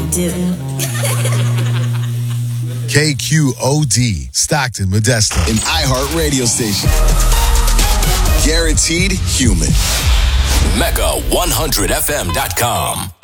do. KQOD, Stockton, Modesto. An iHeart radio station. Guaranteed human. Mega100FM.com.